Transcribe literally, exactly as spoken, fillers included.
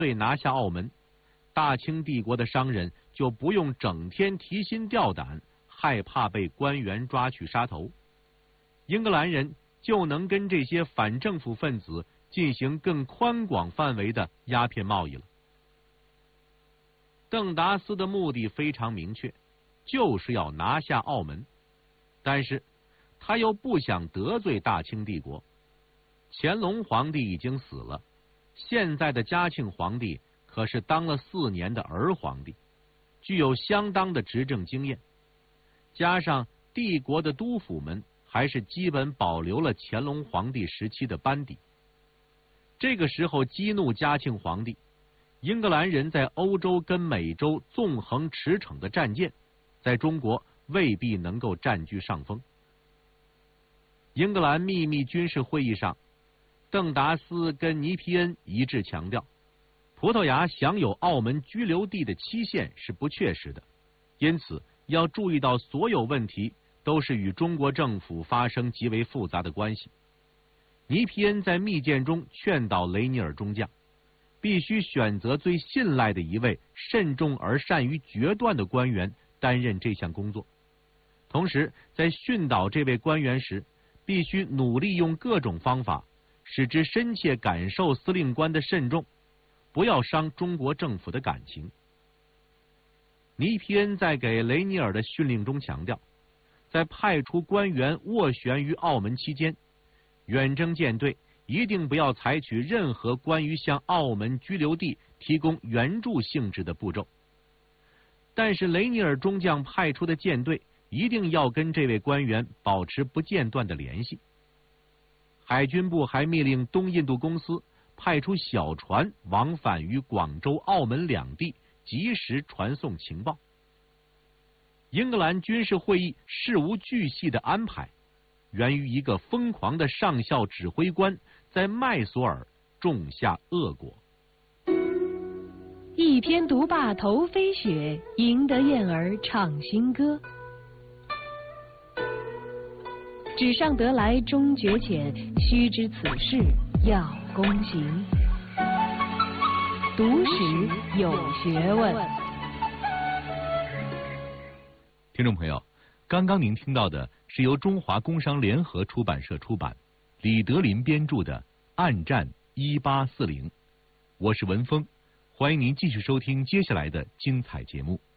对拿下澳门，大清帝国的商人就不用整天提心吊胆，害怕被官员抓去杀头。英格兰人就能跟这些反政府分子进行更宽广范围的鸦片贸易了。邓达斯的目的非常明确，就是要拿下澳门，但是他又不想得罪大清帝国。乾隆皇帝已经死了，现在的嘉庆皇帝可是当了四年的儿皇帝，具有相当的执政经验，加上帝国的督府们还是基本保留了乾隆皇帝时期的班底。这个时候激怒嘉庆皇帝，英格兰人在欧洲跟美洲纵横驰骋的战舰，在中国未必能够占据上风。英格兰秘密军事会议上，邓达斯跟尼皮恩一致强调，葡萄牙享有澳门居留地的期限是不确实的，因此要注意到所有问题都是与中国政府发生极为复杂的关系。尼皮恩在密件中劝导雷尼尔中将，必须选择最信赖的一位慎重而善于决断的官员担任这项工作，同时在训导这位官员时，必须努力用各种方法使之深切感受司令官的慎重，不要伤中国政府的感情。尼皮恩在给雷尼尔的训令中强调，在派出官员斡旋于澳门期间，远征舰队一定不要采取任何关于向澳门居留地提供援助性质的步骤。但是雷尼尔中将派出的舰队一定要跟这位官员保持不间断的联系。海军部还密令东印度公司派出小船往返于广州、澳门两地，及时传送情报。英格兰军事会议事无巨细的安排，源于一个疯狂的上校指挥官在麦索尔种下恶果。 一篇读罢头飞雪，赢得燕儿唱新歌。纸上得来终觉浅，须知此事要躬行。读史有学问。 听众朋友，刚刚您听到的是由中华工商联合出版社出版，李德林编著的《暗战一八四零》，我是文峰，欢迎您继续收听接下来的精彩节目。